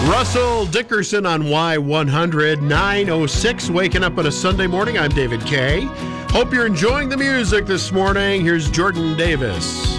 Russell Dickerson on Y100, 9:06, waking up on a Sunday morning. I'm David Kay. Hope you're enjoying the music this morning. Here's Jordan Davis.